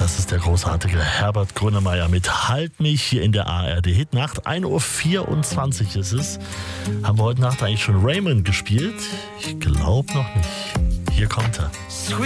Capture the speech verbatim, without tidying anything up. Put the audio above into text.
Das ist der großartige Herbert Grönemeyer mit Halt mich hier in der A R D-Hitnacht. ein Uhr vierundzwanzig ist es. Haben wir heute Nacht eigentlich schon Raymond gespielt? Ich glaube noch nicht. Hier kommt er.